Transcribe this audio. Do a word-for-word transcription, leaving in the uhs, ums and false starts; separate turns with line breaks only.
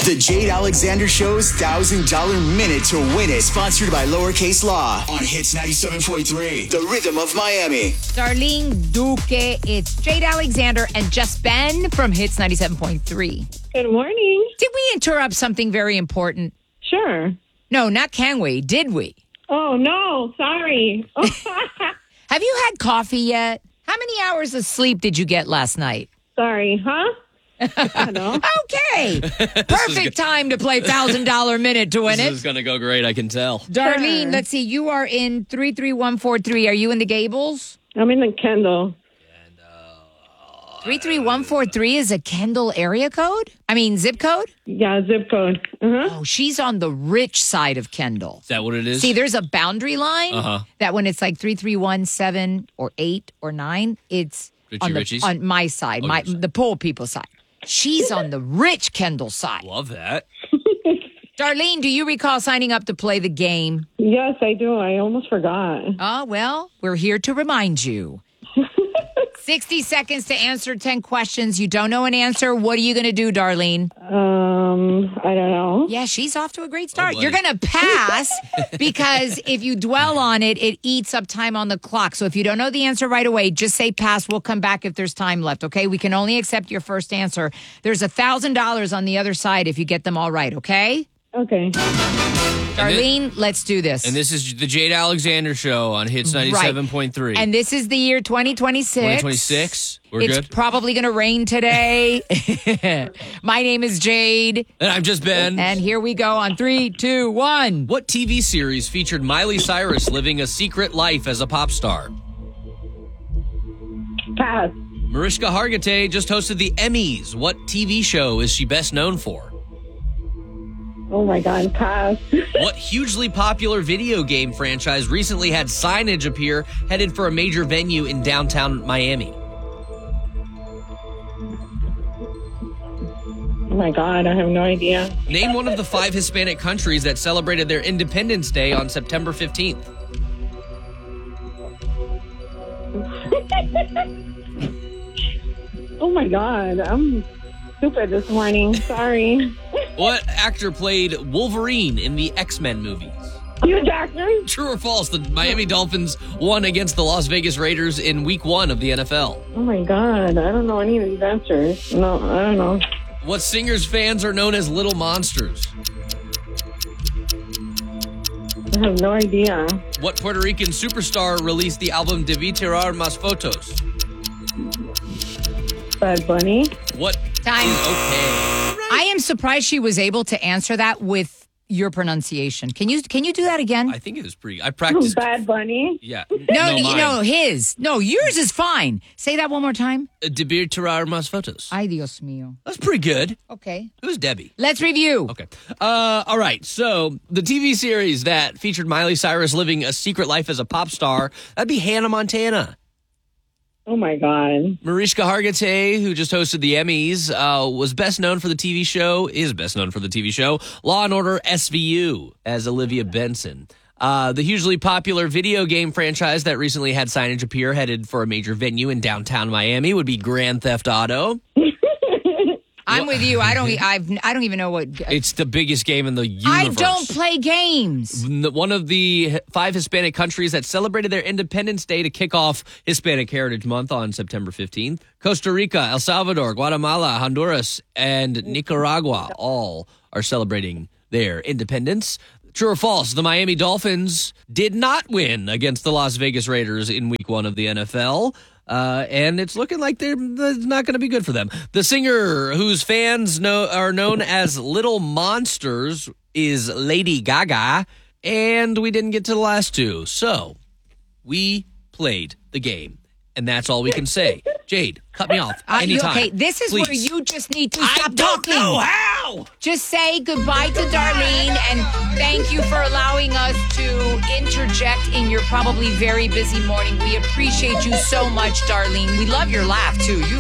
The Jade Alexander Show's one thousand dollars Minute to Win It. Sponsored by Lowercase Law on Hits ninety-seven point three. The Rhythm of Miami.
Darlene Duque, it's Jade Alexander and Just Ben from Hits ninety-seven point three.
Good morning.
Did we interrupt something very important?
Sure.
No, not can we. Did we?
Oh, no. Sorry.
Have you had coffee yet? How many hours of sleep did you get last night?
Sorry, huh? I know.
Okay. Perfect time to play one thousand dollars Minute to Win
This
It.
is going to go great, I can tell.
Darlene,
Sure.
let's see. You are in three three one four three. Are you in the Gables?
I'm in the Kendall.
three three one four three is a Kendall area code? I mean, zip code?
Yeah, zip code. Uh-huh.
Oh, she's on the rich side of Kendall.
Is that what it is?
See, there's a boundary line
Uh-huh.
that when it's like three three one seven or eight or nine, it's
Richie
on, the,
Richies?
on my side,
Oh,
my
your side.
the poor people side. She's on the rich Kendall side.
Love that.
Darlene, do you recall signing up to play the game?
Yes, I do. I almost forgot.
Ah, well, we're here to remind you. sixty seconds to answer ten questions. You don't know an answer. What are you going to do, Darlene?
Um, I don't know.
Yeah, she's off to a great start.
buddy.
You're going to pass because if you dwell on it, it eats up time on the clock. So if you don't know the answer right away, just say pass. We'll come back if there's time left, okay? We can only accept your first answer. There's one thousand dollars on the other side if you get them all right, okay?
Okay.
Darlene, let's do this.
And this is the Jade Alexander Show on Hits ninety-seven point three.
And this is the year twenty twenty-six.
twenty twenty-six. We're
it's
good.
probably going to rain today. My name is Jade.
And I'm Just Ben.
And here we go on three, two, one.
What T V series featured Miley Cyrus living a secret life as a pop star?
Pass.
Mariska Hargitay just hosted the Emmys. What T V show is she best known for?
Oh, my God. Pass.
What hugely popular video game franchise recently had signage appear headed for a major venue in downtown Miami?
Oh, my God. I have no idea.
Name one of the five Hispanic countries that celebrated their Independence Day on September fifteenth.
Oh, my God. I'm stupid this morning. Sorry.
What actor played Wolverine in the X-Men movies?
Hugh Jackman?
True or false, the Miami Dolphins won against the Las Vegas Raiders in week one of the N F L.
Oh, my God. I don't know any of these answers. No, I don't know.
What singer's fans are known as Little Monsters?
I have no idea.
What Puerto Rican superstar released the album Debí Tirar Más Fotos?
Bad Bunny?
What
Time.
is okay?
I am surprised she was able to answer that with your pronunciation. Can you can you do that again?
I think it was pretty. I practiced.
Bad Bunny?
Yeah.
no, no,
mine.
no, his. No, yours is fine. Say that one more time.
Uh, Debí Tirar Más Fotos.
Ay, Dios mío.
That's pretty good.
Okay.
Who's Debbie?
Let's review.
Okay. Uh, all right. So the T V series that featured Miley Cyrus living a secret life as a pop star, that'd be Hannah Montana.
Oh, my God.
Mariska Hargitay, who just hosted the Emmys, uh, was best known for the T V show, is best known for the T V show, Law and Order S V U, as Olivia Benson. Uh, the hugely popular video game franchise that recently had signage appear headed for a major venue in downtown Miami would be Grand Theft Auto.
I'm with you. I don't I've I don't even know what
It's the biggest game in the universe.
I don't play games.
One of the five Hispanic countries that celebrated their Independence Day to kick off Hispanic Heritage Month on September fifteenth. Costa Rica, El Salvador, Guatemala, Honduras, and Nicaragua all are celebrating their independence. True or false, the Miami Dolphins did not win against the Las Vegas Raiders in week one of the N F L. Uh, and it's looking like they're that's not going to be good for them. The singer whose fans know are known as Little Monsters is Lady Gaga, and we didn't get to the last two. So we played the game, and that's all we can say. Jade, cut me off
Uh, you-
anytime.
okay, this is
Please.
where you just need to
I
stop
don't
talking.
know how.
Just say goodbye to Darlene and thank you for allowing us to interject in your probably very busy morning. We appreciate you so much, Darlene. We love your laugh, too. You